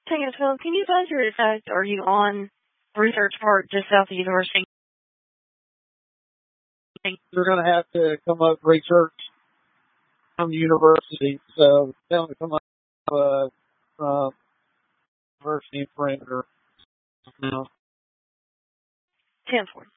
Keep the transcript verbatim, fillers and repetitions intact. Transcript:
Taking a Phil, can you buzz your effect? Are you on Research Park just south of the university? You're going to have to come up research from the university. So tell them to come up uh, from university perimeter. ten four.